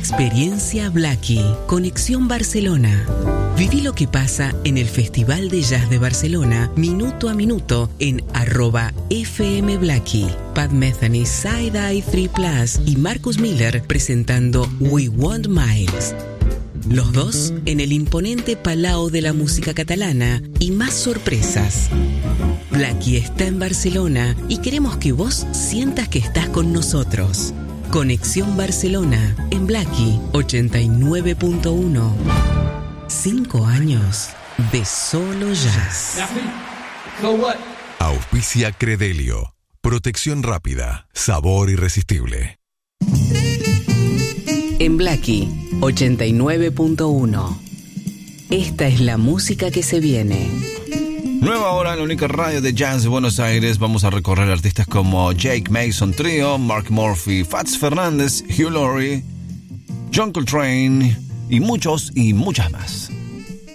Experiencia Blackie, Conexión Barcelona. Viví lo que pasa en el Festival de Jazz de Barcelona, minuto a minuto, en @FM Blackie. Pat Metheny, Side-Eye 3+ y Marcus Miller presentando We Want Miles. Los dos en el imponente Palau de la Música Catalana y más sorpresas. Blackie está en Barcelona y queremos que vos sientas que estás con nosotros. Conexión Barcelona en Blackie 89.1. 5 años de solo jazz. Auspicia Credelio. Protección rápida. Sabor irresistible. En Blackie 89.1. Esta es la música que se viene. Nueva hora en la única radio de jazz de Buenos Aires. Vamos a recorrer artistas como Jake Mason Trio, Mark Murphy, Fats Fernández, Hugh Laurie, John Coltrane y muchos y muchas más.